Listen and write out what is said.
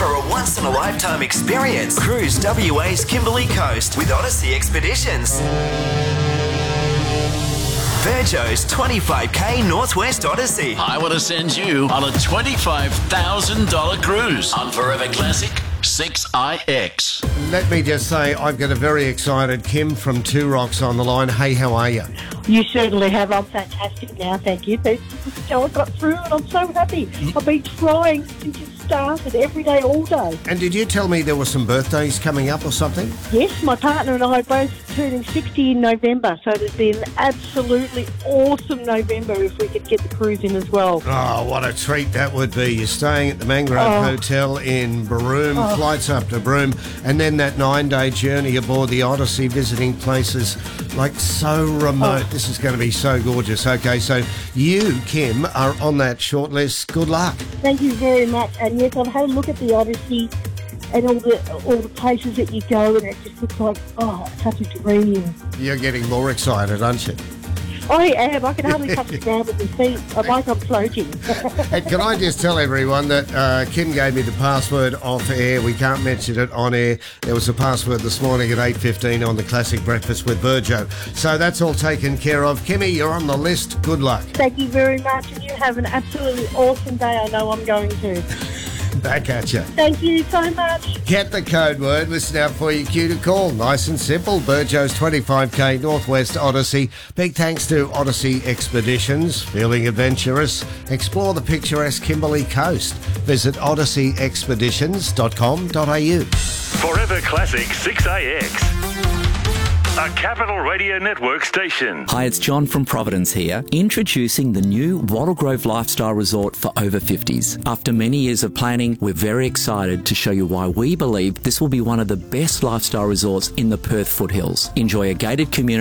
for a once-in-a-lifetime experience. Cruise WA's Kimberley Coast with Odyssey Expeditions. Virgo's 25k Northwest Odyssey. I want to send you on a $25,000 cruise on Forever Classic 6IX. Let me just say, I've got a very excited Kim from Two Rocks on the line. Hey, how are you? You certainly have. I'm fantastic now, thank you. I got through it. I'm so happy. I've been trying since it started, every day, all day. And did you tell me there were some birthdays coming up or something? Yes, my partner and I are both turning 60 in November, so it'd be an absolutely awesome November if we could get the cruise in as well. Oh, what a treat that would be. You're staying at the Mangrove Hotel in Broome, flights up to Broome, and then that 9-day journey aboard the Odyssey, visiting places like so remote. This is going to be so gorgeous. Okay, so you, Kim, are on that short list. Good luck. Thank you very much. And yes, I've had a look at the Odyssey and all the places that you go, and it just looks like, such a dream. You're getting more excited, aren't you? I am. I can hardly touch the ground with my feet. I'm like I'm floating. And can I just tell everyone that Kim gave me the password off air. We can't mention it on air. There was a password this morning at 8:15 on the Classic Breakfast with Virgo. So that's all taken care of. Kimmy, you're on the list. Good luck. Thank you very much, and you have an absolutely awesome day. I know I'm going to. Back at you. Thank you so much. Get the code word. Listen out for your cue to call. Nice and simple. Burjo's 25k Northwest Odyssey. Big thanks to Odyssey Expeditions. Feeling adventurous? Explore the picturesque Kimberley Coast. Visit odysseyexpeditions.com.au. Forever Classic 6AX. A Capital Radio Network station. Hi, it's John from Providence here, introducing the new Wattle Grove Lifestyle Resort for over 50s. After many years of planning, we're very excited to show you why we believe this will be one of the best lifestyle resorts in the Perth foothills. Enjoy a gated community